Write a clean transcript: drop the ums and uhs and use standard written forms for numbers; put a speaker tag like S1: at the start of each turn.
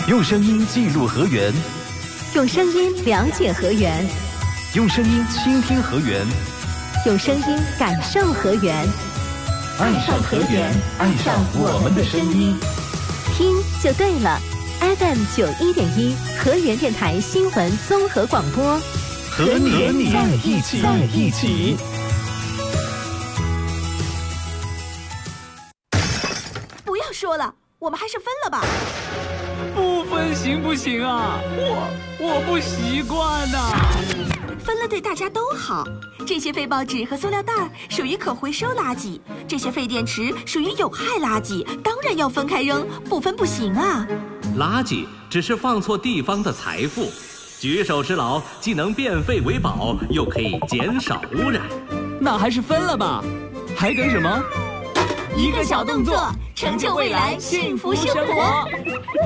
S1: 用声音记录河源，
S2: 用声音了解河源，
S1: 用声音倾听河源，
S2: 用声音感受河源。
S1: 爱上河源，爱上我们的声音，
S2: 听就对了。FM 91.1河源电台新闻综合广播，
S1: 和你在一起。
S3: 不要说了，我们还是分了吧。
S4: 不分行不行啊？我不习惯呐。
S3: 分了对大家都好。这些废报纸和塑料袋属于可回收垃圾，这些废电池属于有害垃圾，当然要分开扔，不分不行啊。
S5: 垃圾只是放错地方的财富，举手之劳既能变废为宝，又可以减少污染。
S4: 那还是分了吧，还等什么？
S3: 一个小动作，成就未来幸福生活。